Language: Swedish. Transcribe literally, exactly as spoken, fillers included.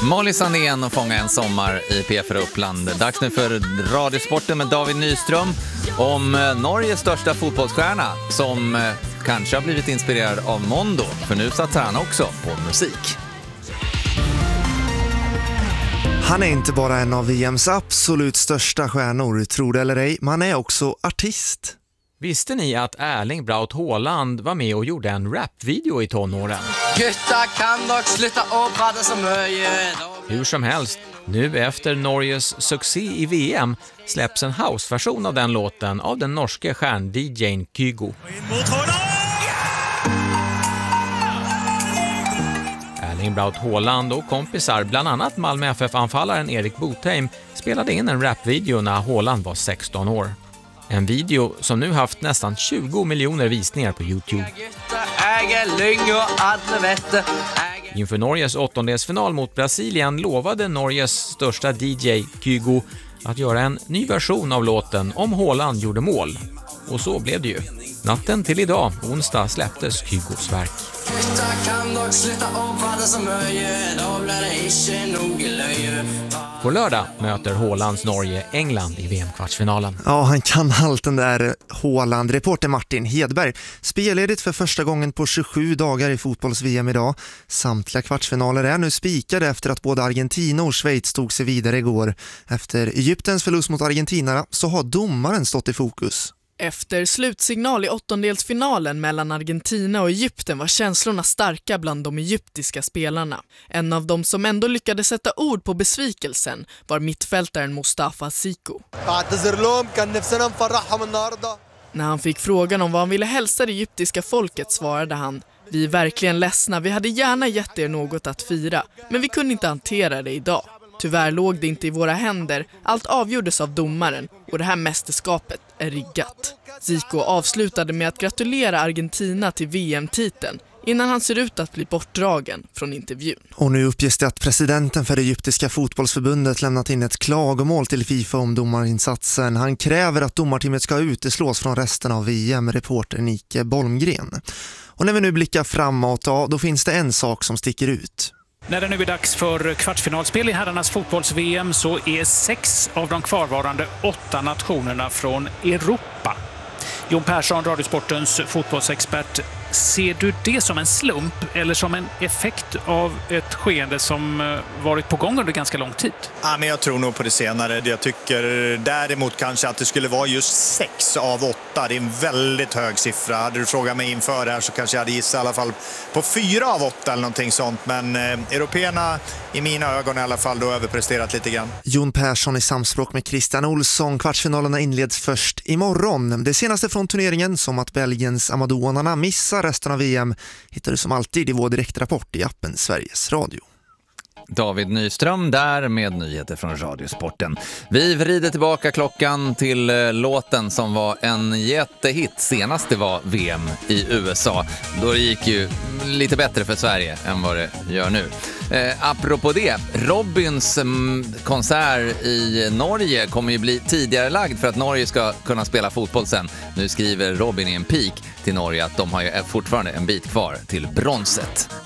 Molly Sandén och Fånga en sommar i P fyra Uppland. Dags nu för Radiosporten med David Nyström om Norges största fotbollsstjärna som kanske har blivit inspirerad av Mondo, för nu satsar han också på musik. Han är inte bara en av V M:s absolut största stjärnor, tror det eller ej, man är också artist. Visste ni att Erling Braut Haaland var med och gjorde en rapvideo i tonåren? Gutta kan dock sluta och prata som möjligt. Hur som helst, nu efter Norges succé i V M släpps en houseversion av den låten av den norske stjärn-D J:n Kygo. Erling Braut Haaland och kompisar, bland annat Malmö F F-anfallaren Erik Botheim, spelade in en rapvideo när Haaland var sexton år. En video som nu haft nästan tjugo miljoner visningar på YouTube. Inför Norges åttondelsfinal mot Brasilien lovade Norges största D J Kygo att göra en ny version av låten om Haaland gjorde mål. Och så blev det ju. Natten till idag, onsdag, släpptes Kygos verk. På lördag möter Haalands Norge England i V M-kvartsfinalen. Ja, han kan allt, den där Haaland. Reporter Martin Hedberg. Spelledigt för första gången på tjugosju dagar i fotbolls-V M idag. Samtliga kvartsfinaler är nu spikade efter att både Argentina och Schweiz tog sig vidare igår. Efter Egyptens förlust mot Argentina så har domaren stått i fokus. Efter slutsignal i åttondelsfinalen mellan Argentina och Egypten var känslorna starka bland de egyptiska spelarna. En av dem som ändå lyckades sätta ord på besvikelsen var mittfältaren Mustafa Siko. När han fick frågan om vad han ville hälsa det egyptiska folket svarade han: "Vi är verkligen ledsna, vi hade gärna gett er något att fira, men vi kunde inte hantera det idag. Tyvärr låg det inte i våra händer, allt avgjordes av domaren och det här mästerskapet är riggat." Zico avslutade med att gratulera Argentina till V M-titeln innan han ser ut att bli bortdragen från intervjun. Och nu uppges det att presidenten för det egyptiska fotbollsförbundet lämnat in ett klagomål till FIFA om domarinsatsen. Han kräver att domarteamet ska uteslås från resten av V M, reporter Nike Bolmgren. Och när vi nu blickar framåt, ja, då finns det en sak som sticker ut. När det nu är dags för kvartsfinalspel i herrarnas fotbolls-V M så är sex av de kvarvarande åtta nationerna från Europa. Jon Persson, Radiosportens fotbollsexpert. Ser du det som en slump eller som en effekt av ett skeende som varit på gång under ganska lång tid? Ja, men jag tror nog på det senare. Jag tycker däremot kanske att det skulle vara just sex av åtta. Det är en väldigt hög siffra. Hade du frågat mig inför det här så kanske jag hade gissat i alla fall på fyra av åtta eller någonting sånt. Men eh, européerna i mina ögon i alla fall då överpresterat lite grann. Jon Persson i samspråk med Christian Olsson. Kvartsfinalerna inleds först imorgon. Det senaste från turneringen, som att Belgiens Amadou Onana missar resten av V M, hittar du som alltid i vår direktrapport i appen Sveriges Radio. David Nyström där med nyheter från Radiosporten. Vi vrider tillbaka klockan till eh, låten som var en jättehit senast det var V M i U S A. Då det gick ju lite bättre för Sverige än vad det gör nu. Eh, apropå det, Robins mm, konsert i Norge kommer ju bli tidigare lagd för att Norge ska kunna spela fotboll sen. Nu skriver Robin i en pik till Norge att de har ju fortfarande en bit kvar till bronset.